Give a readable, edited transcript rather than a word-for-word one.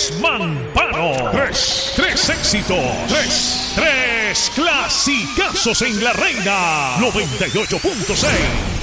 Tres Mamparo. Tres éxitos. Tres clasicazos en la Reina 98.6.